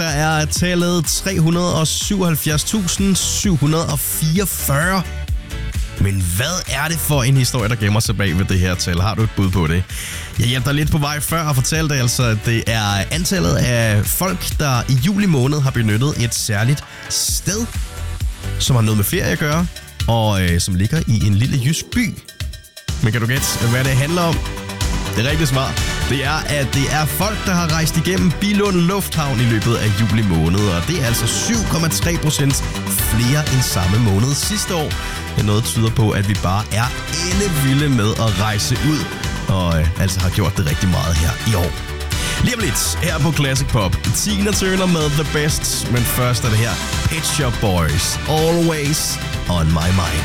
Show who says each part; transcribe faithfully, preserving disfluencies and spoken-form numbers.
Speaker 1: Der er tallet tre hundrede og syvoghalvfjerds tusind syv hundrede og fireogfyrre. Men hvad er det for en historie, der gemmer sig bag ved det her tal? Har du et bud på det? Jeg hjalp dig lidt på vej før og fortalte altså, at det er antallet af folk, der i juli måned har benyttet et særligt sted, som har noget med ferie at gøre, og øh, som ligger i en lille jysk by. Men kan du gætte, hvad det handler om? Det er rigtig smart. Det er, at det er folk, der har rejst igennem Billund Lufthavn i løbet af juli måned, og det er altså syv komma tre procent flere end samme måned sidste år. Det noget tyder på, at vi bare er endevilde med at rejse ud, og øh, altså har gjort det rigtig meget her i år. Lige om lidt her på Classic Pop. Tina Turner med The Best, men først er det her Pet Shop Boys. Always on my mind.